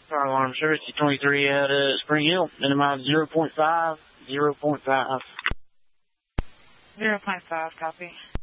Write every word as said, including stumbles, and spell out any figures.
Fire alarm service, twenty-three out of Spring Hill, minimize zero point five, zero point five. zero point five, copy.